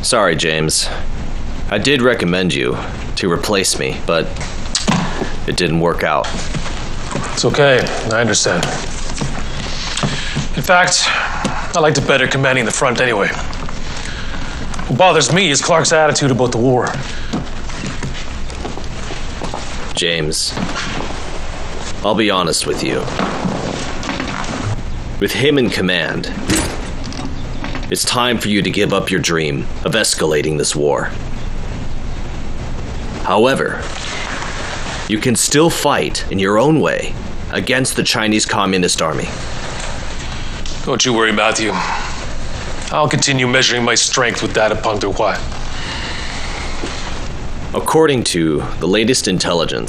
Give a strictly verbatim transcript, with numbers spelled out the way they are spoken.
Sorry, James. I did recommend you to replace me, but it didn't work out. It's okay, I understand. In fact, I like to better commanding the front anyway. What bothers me is Clark's attitude about the war. James, I'll be honest with you. With him in command, it's time for you to give up your dream of escalating this war. However, you can still fight in your own way against the Chinese Communist Army. Don't you worry, Matthew. I'll continue measuring my strength with that of Pang Dehuai. According to the latest intelligence,